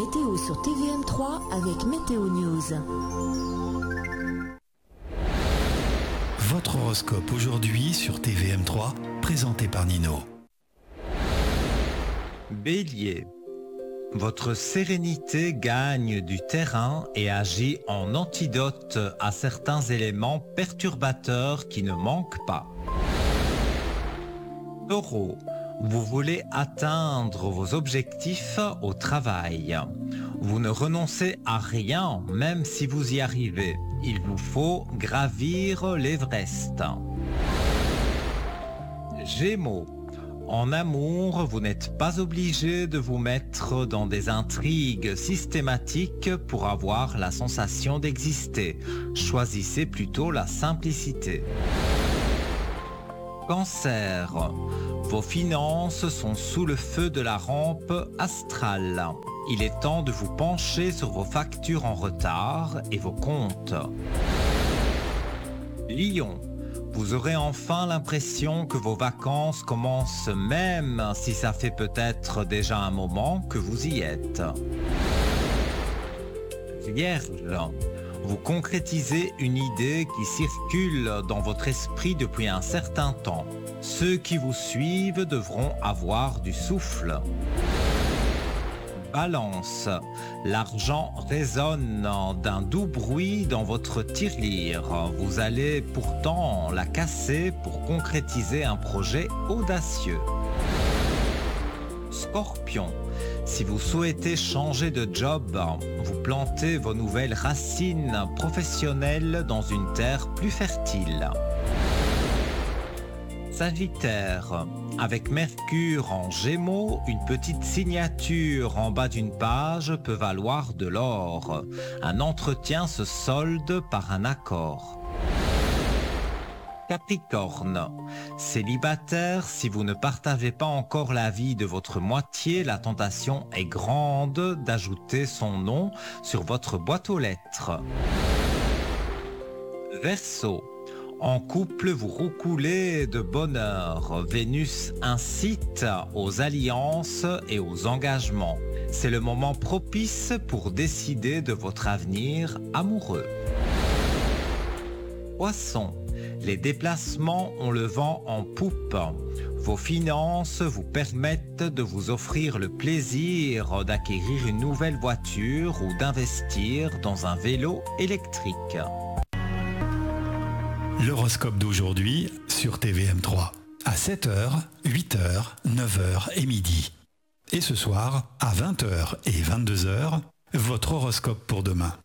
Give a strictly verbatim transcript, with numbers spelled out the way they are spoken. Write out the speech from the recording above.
météo sur T V M trois avec Météo News. Votre horoscope aujourd'hui sur T V M trois, présenté par Nino. Bélier. Votre sérénité gagne du terrain et agit en antidote à certains éléments perturbateurs qui ne manquent pas. Taureau. Vous voulez atteindre vos objectifs au travail. Vous ne renoncez à rien, même si vous y arrivez. Il vous faut gravir l'Everest. Gémeaux. En amour, vous n'êtes pas obligé de vous mettre dans des intrigues systématiques pour avoir la sensation d'exister. Choisissez plutôt la simplicité. Cancer. Vos finances sont sous le feu de la rampe astrale. Il est temps de vous pencher sur vos factures en retard et vos comptes. Lion. Vous aurez enfin l'impression que vos vacances commencent même si ça fait peut-être déjà un moment que vous y êtes. Vierge. Vous concrétisez une idée qui circule dans votre esprit depuis un certain temps. Ceux qui vous suivent devront avoir du souffle. Balance. L'argent résonne d'un doux bruit dans votre tirelire. Vous allez pourtant la casser pour concrétiser un projet audacieux. Scorpion. Si vous souhaitez changer de job, vous plantez vos nouvelles racines professionnelles dans une terre plus fertile. Sagittaire. Avec Mercure en Gémeaux, une petite signature en bas d'une page peut valoir de l'or. Un entretien se solde par un accord. Capricorne. Célibataire, si vous ne partagez pas encore la vie de votre moitié, la tentation est grande d'ajouter son nom sur votre boîte aux lettres. Verseau. En couple, vous roucoulez de bonheur. Vénus incite aux alliances et aux engagements. C'est le moment propice pour décider de votre avenir amoureux. Poisson. Les déplacements ont le vent en poupe. Vos finances vous permettent de vous offrir le plaisir d'acquérir une nouvelle voiture ou d'investir dans un vélo électrique. L'horoscope d'aujourd'hui sur T V M trois. À sept heures, huit heures, neuf heures et midi. Et ce soir, à vingt heures et vingt-deux heures, votre horoscope pour demain.